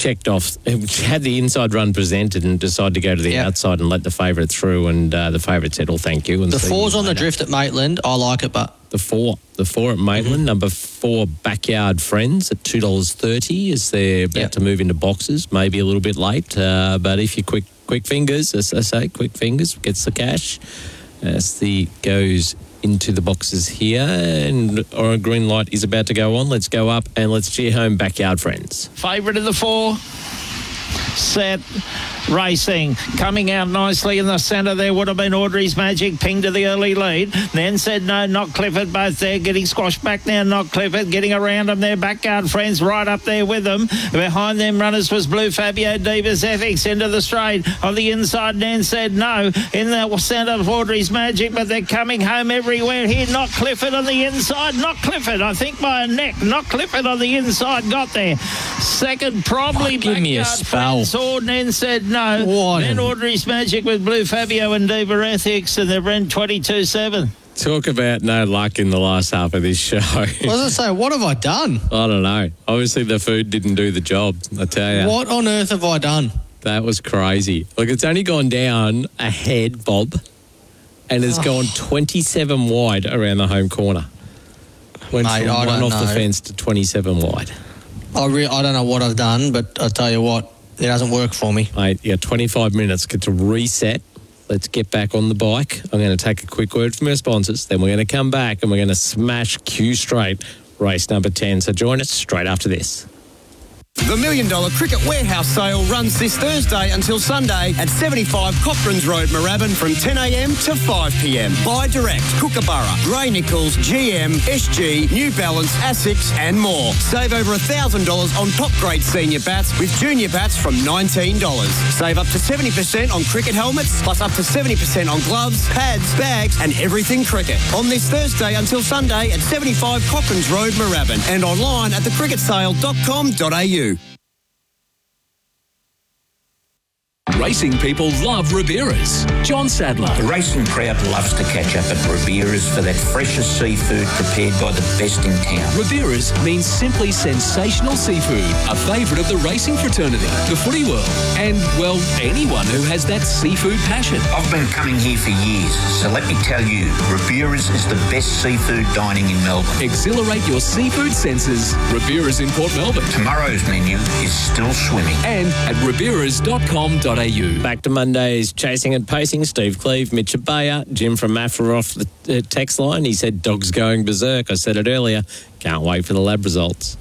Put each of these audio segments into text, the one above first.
checked off, had the inside run presented and decided to go to the outside and let the favourite through, and the favourite said, "Oh, thank you." And the 4's on the drift at Maitland. I like it, but the four at Maitland, number 4 Backyard Friends at $2.30 as they're about to move into boxes. Maybe a little bit late, but if you quick fingers, as I say, quick fingers gets the cash as the goes into the boxes here, and our green light is about to go on. Let's go up and let's cheer home Backyard Friends. Favourite of the 4. Set. Racing. Coming out nicely in the centre there would have been Audrey's Magic. Ping to the early lead. Then said no, Not Clifford. Both there getting squashed back now. Not Clifford getting around them there. Backyard Friends right up there with them. Behind them runners was Blue Fabio, Divas Ethics into the straight. On the inside, Nan said no. In the centre of Audrey's Magic, but they're coming home everywhere here. Not Clifford on the inside. Not Clifford, I think by a neck. Not Clifford on the inside got there. Second probably give me a spell. Or Nan said no. Then Audrey's Magic with Blue Fabio and Diva Ethics, and they've run 22-7. Talk about no luck in the last half of this show. I was going to say, what have I done? I don't know. Obviously, the food didn't do the job, I tell you. What on earth have I done? That was crazy. Look, it's only gone down a head, Bob, and it's gone 27 wide around the home corner. Went from one off the fence to 27 wide. I don't know what I've done, but I'll tell you what, it doesn't work for me. Mate, 25 minutes, get to reset. Let's get back on the bike. I'm going to take a quick word from our sponsors. Then we're going to come back and we're going to smash Q Straight, race number 10. So join us straight after this. The $1 Million Cricket Warehouse sale runs this Thursday until Sunday at 75 Cochrane's Road, Moorabbin from 10 a.m. to 5 p.m. Buy direct, Kookaburra, Gray Nichols, GM, SG, New Balance, Asics and more. Save over $1,000 on top grade senior bats with junior bats from $19. Save up to 70% on cricket helmets, plus up to 70% on gloves, pads, bags and everything cricket. On this Thursday until Sunday at 75 Cochrane's Road, Moorabbin, and online at thecricketsale.com.au. Racing people love Ribera's. John Sadler. The racing crowd loves to catch up at Ribera's for that freshest seafood prepared by the best in town. Ribera's means simply sensational seafood, a favourite of the racing fraternity, the footy world, and, well, anyone who has that seafood passion. I've been coming here for years, so let me tell you, Ribera's is the best seafood dining in Melbourne. Exhilarate your seafood senses. Ribera's in Port Melbourne. Tomorrow's menu is still swimming. And at riberas.com.au. Back to Monday's Chasing and Pacing. Steve Cleve, Mitch Abaya, Jim from Maffra off the text line. He said, dogs going berserk. I said it earlier. Can't wait for the lab results.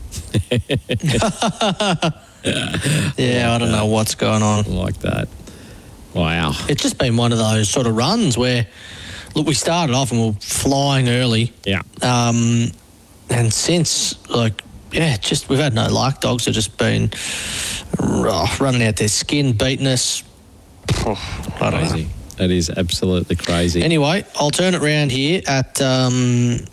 I don't know what's going on. Like that. Wow. It's just been one of those sort of runs where, look, we started off and we were flying early. Yeah. And since, we've had no luck. Dogs have just been running out their skin, beating us. I don't know. That is absolutely crazy. Anyway, I'll turn it round here at the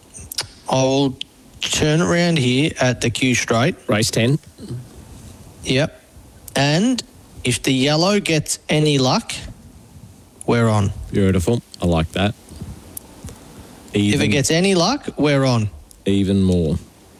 Q Straight. Race 10. Yep. And if the yellow gets any luck, we're on. Beautiful. I like that. If it gets any luck, we're on. Even more.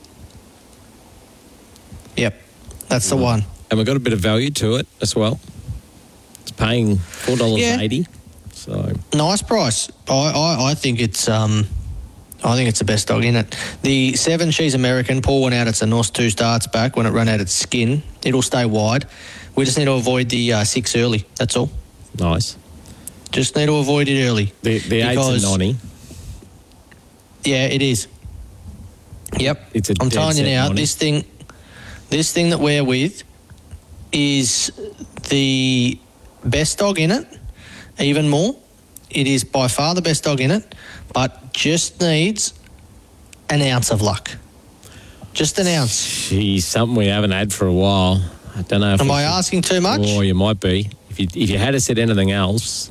Yep. That's the one. And we've got a bit of value to it as well. It's paying $4.80. So nice price. I think it's the best dog in it. The 7, she's American. Paul went out. It's a Norse 2 starts back. When it ran out its skin, it'll stay wide. We just need to avoid the 6 early. That's all. Nice. Just need to avoid it early. The 8's a nonny. Yeah, it is. Yep. I'm telling you now, nonny. this thing that we're with is the best dog in it, even more. It is by far the best dog in it, but just needs an ounce of luck. Just an ounce. Geez, something we haven't had for a while. I don't know if... Am I asking too much? Oh, you might be. If you had said anything else,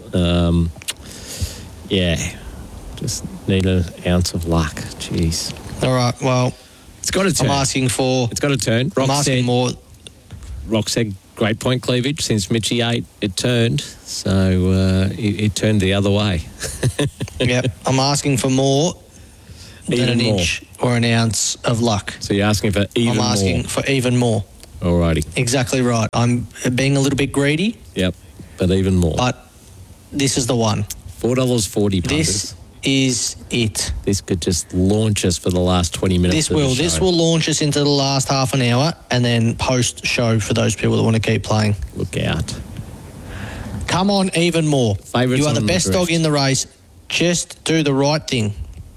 just need an ounce of luck. Jeez. All right, well... It's got to turn. I'm asking for... It's got to turn. I'm asking more... Rock said great point cleavage. Since Mitchie ate, it turned. So it turned the other way. Yep. I'm asking for more than an inch or an ounce of luck. So you're asking for even more? I'm asking for even more. Alrighty. Exactly right. I'm being a little bit greedy, Yep. But even more. but this is the one. $4.40 This is it. This could just launch us for the last 20 minutes. This of the will. show. This will launch us into the last half an hour, and then post-show for those people that want to keep playing. Look out. Come on, even more. Favourites You are the on best drift. dog in the race. Just do the right thing.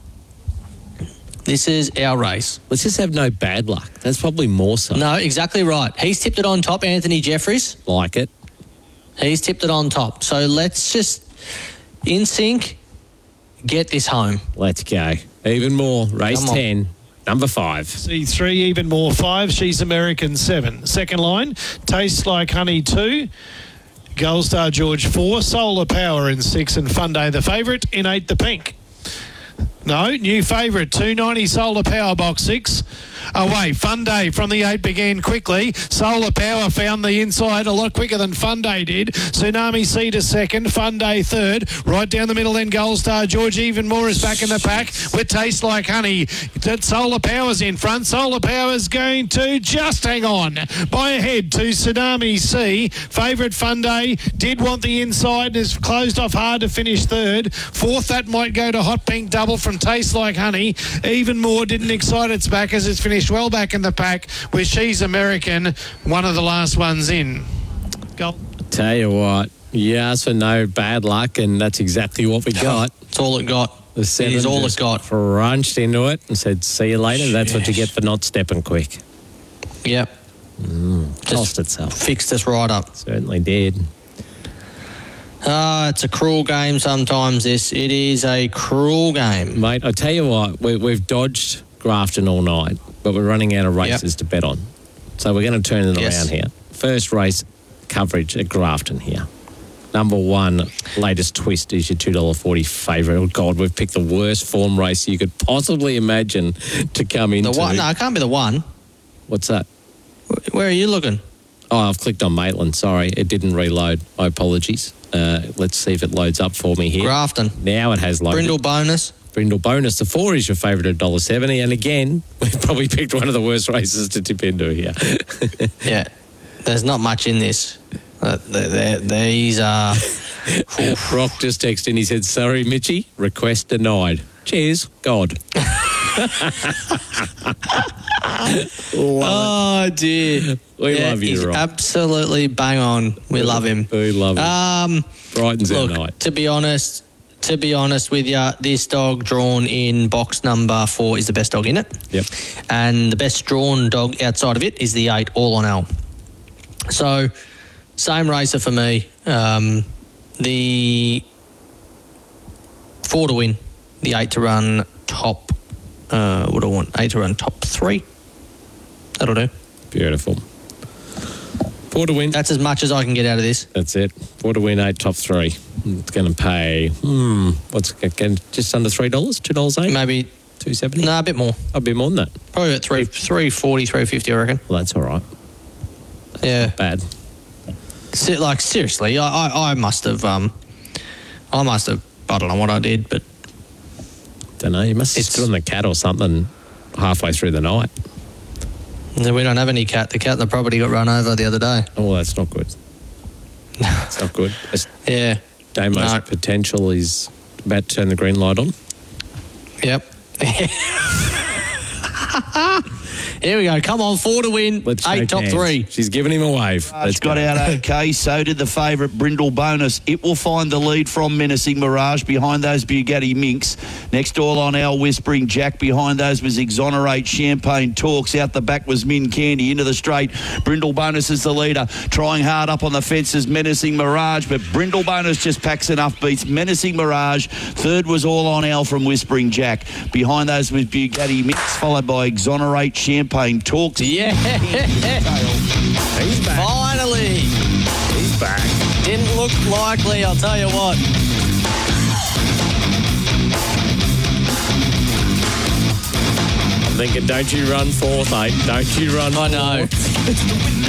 This is our race. Let's just have no bad luck. That's probably more so. No, exactly right. He's tipped it on top, Anthony Jeffries. Like it. He's tipped it on top. So let's just, in sync, get this home. Let's go. Even more. Race Come on. 10. Number 5. C3, even more 5. She's American 7. Second line, Tastes Like Honey 2. Gold Star George 4. Solar Power in 6. And Fun Day the favourite in 8, the pink. No, new favourite, 290 Solar Power box 6. Away, Fun Day from the 8 began quickly. Solar Power found the inside a lot quicker than Fun Day did. Tsunami C to second, Fun Day third. Right down the middle then Gold Star George even more is back in the pack with Taste Like Honey. That Solar Power's in front. Solar Power's going to just hang on by a head to Tsunami C. Favourite Fun Day did want the inside and has closed off hard to finish third. Fourth, that might go to Hot Pink Double from Taste Like Honey. Even more didn't excite its back as it's finished well back in the pack with She's American, one of the last ones in. Go. Tell you what. Yes and no bad luck, and that's exactly what we got. That's all it got. The It 7 is all just it got. crunched into it and said, see you later. That's what you get for not stepping quick. Yep. Cost itself. Fixed us right up. Certainly did. It's a cruel game sometimes, this. It is a cruel game. Mate, I tell you what, we've dodged Grafton all night, but we're running out of races to bet on. So we're going to turn it Yes. around here. First race coverage at Grafton here. Number 1, latest twist is your $2.40 favourite. Oh, God, we've picked the worst form race you could possibly imagine to come into. The one? No, it can't be the one. What's that? Where are you looking? Oh, I've clicked on Maitland. Sorry, it didn't reload. My apologies. Let's see if it loads up for me here. Grafton. Now it has loaded. Brindle bonus. Brindle bonus. The 4 is your favourite at $1.70. And again, we've probably picked one of the worst races to tip into here. Yeah. There's not much in this. These are... Rock just texted in. He said, sorry, Mitchie, request denied. Cheers, God. Oh, dear. We love you, he's Rock. absolutely bang on. We love him. We love him. Brightens our Look, night. to be honest with you, this dog drawn in box number 4 is the best dog in it. Yep. And the best drawn dog outside of it is the 8, All on L. So, same racer for me. The 4 to win, the 8 to run top. What do I want? 8 to run top 3. That'll do. Beautiful. 4 to win. That's as much as I can get out of this. That's it. 4 to win, 8 top 3. It's going to pay, what's it going just under $3? $2.08? Maybe, $2.70? no, a bit more. A bit more than that. Probably at 340, 350, I reckon. Well, that's all right. Yeah. Bad. Like, seriously, I must have, I don't know what I did, but Don't know. You must have stood on the cat or something halfway through the night. we don't have any cat. The cat in the property got run over the other day. Oh, that's not good. It's not good. Yeah. Damo's No. potential is about to turn the green light on. Yep. Here we go. Come on, 4 to win. Let's 8 shake top hands. 3. She's giving him a wave. Let's Got go. out okay, so did the favourite Brindle Bonus. It will find the lead from Menacing Mirage. Behind those, Bugatti Minx. Next, All on L, Whispering Jack. Behind those was Exonerate, Champagne Talks. Out the back was Min Candy. Into the straight, Brindle Bonus is the leader. Trying hard up on the fences, Menacing Mirage. But Brindle Bonus just packs enough beats. Menacing Mirage. Third was All on L from Whispering Jack. Behind those was Bugatti Minx, followed by Exonerate, Champagne Talks. Yeah. He's back. Finally. He's back. Didn't look likely, I'll tell you what. I'm thinking, don't you run 4th, 8. Don't you run I know.